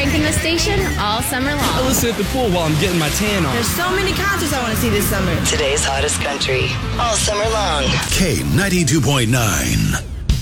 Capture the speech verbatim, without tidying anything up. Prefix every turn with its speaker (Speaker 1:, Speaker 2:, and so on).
Speaker 1: cranking the station all summer long.
Speaker 2: I listen at the pool while I'm getting my tan on.
Speaker 3: There's so many concerts I want to see this summer.
Speaker 4: Today's hottest country, all summer long.
Speaker 5: K ninety-two point nine.